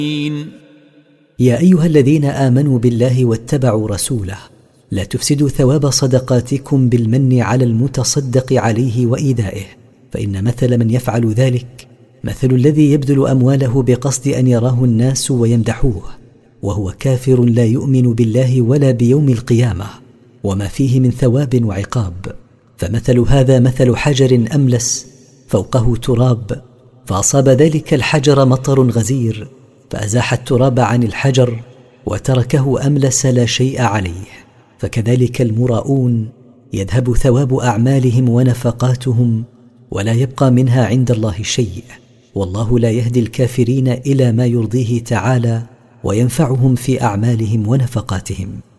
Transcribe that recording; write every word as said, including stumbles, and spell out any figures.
يا أيها الذين آمنوا بالله واتبعوا رسوله لا تفسدوا ثواب صدقاتكم بالمن على المتصدق عليه وإيدائه، فإن مثل من يفعل ذلك مثل الذي يبذل أمواله بقصد أن يراه الناس ويمدحوه وهو كافر لا يؤمن بالله ولا بيوم القيامة وما فيه من ثواب وعقاب. فمثل هذا مثل حجر أملس فوقه تراب، فأصاب ذلك الحجر مطر غزير فأزاح التراب عن الحجر وتركه أملس لا شيء عليه. فكذلك المراؤون يذهب ثواب أعمالهم ونفقاتهم ولا يبقى منها عند الله شيء، والله لا يهدي الكافرين إلى ما يرضيه تعالى وينفعهم في أعمالهم ونفقاتهم.